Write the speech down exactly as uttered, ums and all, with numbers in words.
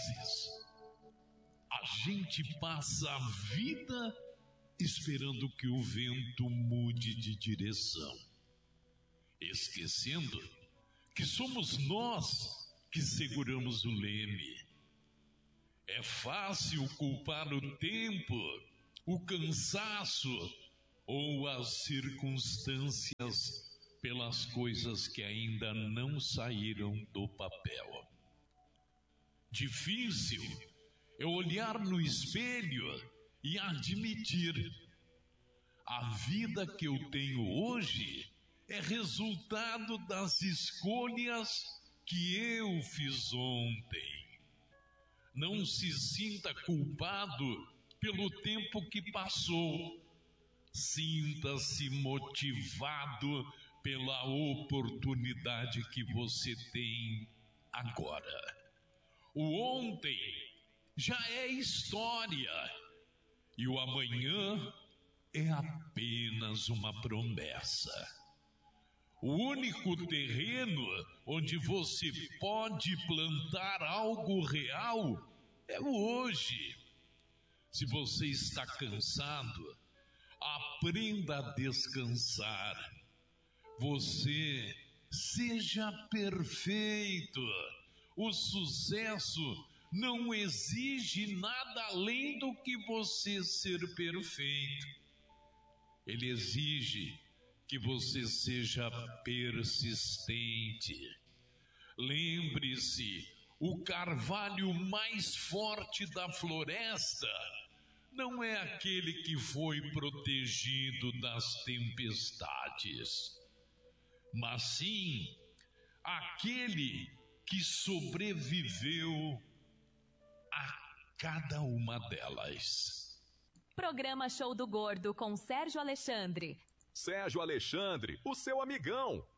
vezes, a gente passa a vida esperando que o vento mude de direção, esquecendo que somos nós que seguramos o leme. É fácil culpar o tempo, o cansaço ou as circunstâncias pelas coisas que ainda não saíram do papel. Difícil é olhar no espelho e admitir: a vida que eu tenho hoje é resultado das escolhas que eu fiz ontem. Não se sinta culpado pelo tempo que passou. Sinta-se motivado pela oportunidade que você tem agora. O ontem já é história e o amanhã é apenas uma promessa. O único terreno onde você pode plantar algo real é o hoje. Se você está cansado, aprenda a descansar. Você seja perfeito. O sucesso não exige nada além do que você ser perfeito. Ele exige que você seja persistente. Lembre-se, o carvalho mais forte da floresta não é aquele que foi protegido das tempestades, mas sim aquele que sobreviveu a cada uma delas. Programa Show do Gordo com Sérgio Alexandre. Sérgio Alexandre, o seu amigão.